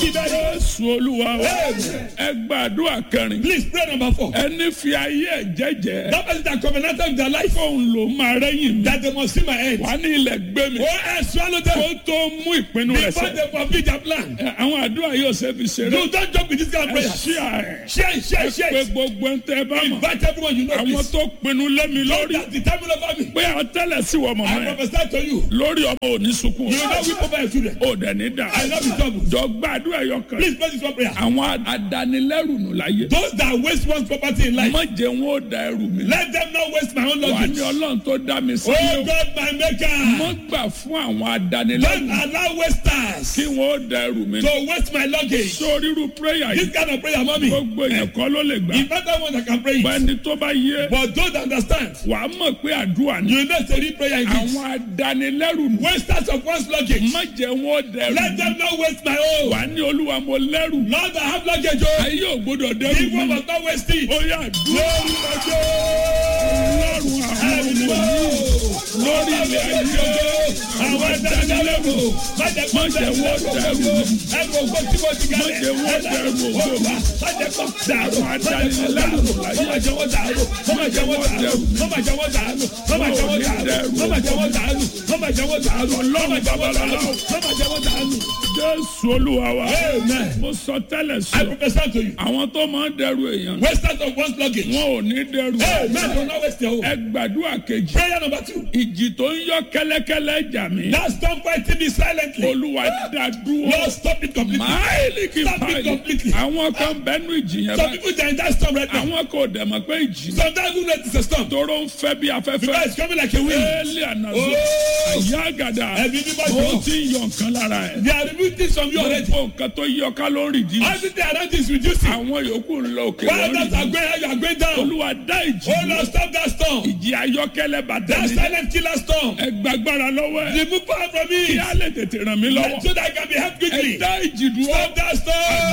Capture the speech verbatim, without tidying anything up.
Jésù Olúwa wa. Ẹ gbàdúrà kẹrin. Please pray number four. Ẹni fi ayé ẹ̀ jẹ́jẹ́. That person that covenanted with their life. Fóun ló máa rẹ́yìn mi. That they must see my end. Wà ní ilẹ̀ gbé mi. Oh, I swallow them. Kó tó mú ìpinnu rẹ̀ Before sẹ́. they complete their plan. Ẹ, Àwọn àdúrà yóò ṣe fi ṣeré. No, don't joke with this kind of Ẹ prayer. ṣí àárẹ̀. Share it, share it, share Pé it. gbogbo ń tẹ́ bá mọ̀. Invite everyone you know, Àwọn please. tó pinnu lé mi Lord, lórí. that's the time over me. Pé àtẹ́lẹ̀ sí wọ mọ̀mọ́ I yẹn. prophesy to you. Lórí ọmọ òní sunkún. You will not weep over your children. Ó dẹ̀ ní dà. I love you, trouble. Dọ̀gba àdúrà yọ kan. Please pray this one prayer. Àwọn adanilẹ́rù nù láyé. Those that waste one's property in life, Má jẹ́ wọn ó da ẹrù mi. let them not waste my own Wà luggage. ní Ọlọ́run tó dá mi sí. Oh God, my maker. Má gbà fún àwọn Don't adanilẹ́rù allow wasters kí wọ́n ó da ẹrù mi. to waste my luggage. Sórí irú prayer This yìí. kind of prayer, mommy. Gbogbo èèyàn kọ́ ló lè gbà. If better one that can pray it. Bẹ́ẹ̀ni tó bá yé. But don't understand. Wà á mọ̀ pé àdúrà ni. You know it's a real prayer in it. Àwọn adanilẹ́rù nù. Wasters of one's luggage. Má jẹ́ wọn ó da ẹrù Let mi. them not waste my own. Wà á ní Olúwa mo lẹ́rù. Lord, I have luggage. Oh, Ayé ò gbọdọ̀ dẹ́rù if one mi. must not waste it. Ó yá dúró. Lord, Ọlọ́run àwọn ọmọ yìí lórí ilẹ̀ ayé. Àwọn adanilẹ́rù. Má jẹ́ wọ́n dẹrù mi. Má jẹ́ wọ́n dẹrù ògo mi. Àwọn adanilẹ́rù láyé. Má jẹ́ wọ́n dẹrù. Ọlọ́run babalọ́lá. Jésù Olúwa wa. Amen. Mo sọ tẹ́lẹ̀ I sọ. prophesy to you. Àwọn tó máa ń dẹrù èèyàn. Wasters of one's luggage. Wọn ò ní dẹrù. Amen. Do not waste your own. Ẹ gbàdúrà kejì. Prayer number two. Ìjì tó ń yọ kẹ́lẹ́kẹ́lẹ́ jà mí. Now stop fighting me silently. Olúwa dá dúró. Lord, stop it completely. Máìlì kì í Stop it báyìí. completely. Àwọn kan bẹ́nu ìjì yẹn Some báyìí. people they are in that storm right now. Àwọn kò dẹ̀ mọ̀ pé ìjì. Sometimes you know it's a storm. Tóró ń fẹ́ bí Because afẹ́fẹ́. it's coming like a wind. Éèlì ànàzó. Oh. Àyà àgàdà. Ẹ̀mí mímọ́ Ó jọ. ti ń yọ nǹkan lára ẹ̀. They are removing things from you already. Gbogbo nǹkan tó yọ ká ló ń rìdí. Everything around you is reducing. Àwọn yòókù ń lọ òkè While lọ others are rìdí. going high, you are going down. Olúwa dá ìjì. Oh Lord, stop that storm. Ìjì ayọ́kẹ́lẹ́ bàtà That mi. silent killer storm. Ẹ gbàgbára lọ́wọ́ ẹ̀. Remove power from Kí me. á lè tètè ràn mí lọ́wọ́. So that I can be helped Ẹ quickly. dá ìjì dúró. Stop that storm.